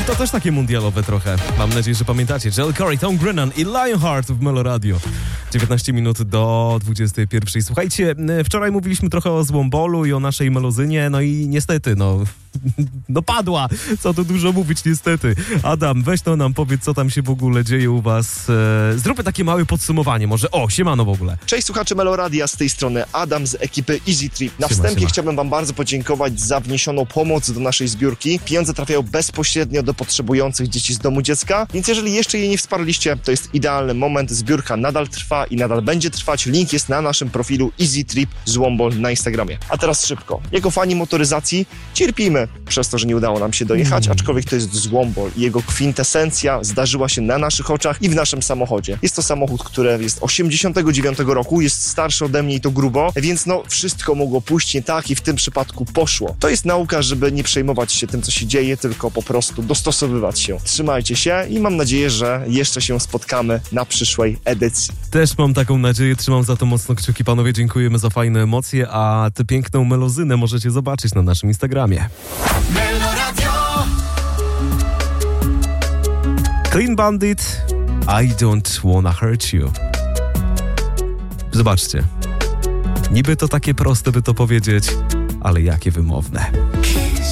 to też takie mundialowe trochę. Mam nadzieję, że pamiętacie. Joel Corey, Tom Grennan i Lionheart w Melo Radio. 19 minut do 21. Słuchajcie, wczoraj mówiliśmy trochę o Złombolu i o naszej melozynie, no i niestety, no padła. Co tu dużo mówić, niestety. Adam, weź to nam powiedz, co tam się w ogóle dzieje u was. Zróbmy takie małe podsumowanie może. O, siemano w ogóle. Cześć słuchacze Meloradia, z tej strony Adam z ekipy Easy Trip. Na wstępie chciałbym wam bardzo podziękować za wniesioną pomoc do naszej zbiórki. Pieniądze trafiają bezpośrednio do potrzebujących dzieci z domu dziecka, więc jeżeli jeszcze jej nie wsparliście, to jest idealny moment. Zbiórka nadal trwa i nadal będzie trwać. Link jest na naszym profilu Easy Trip Złombol na Instagramie. A teraz szybko. Jako fani motoryzacji cierpimy przez to, że nie udało nam się dojechać, aczkolwiek to jest Złombol i jego kwintesencja zdarzyła się na naszych oczach i w naszym samochodzie. Jest to samochód, który jest 89 roku, jest starszy ode mnie i to grubo, więc wszystko mogło pójść nie tak i w tym przypadku poszło. To jest nauka, żeby nie przejmować się tym, co się dzieje, tylko po prostu dostosowywać się. Trzymajcie się i mam nadzieję, że jeszcze się spotkamy na przyszłej edycji. Też mam taką nadzieję, trzymam za to mocno kciuki. Panowie, dziękujemy za fajne emocje, a tę piękną melozynę możecie zobaczyć na naszym Instagramie. Clean Bandit, I don't wanna hurt you. Zobaczcie. Niby to takie proste, by to powiedzieć, ale jakie wymowne.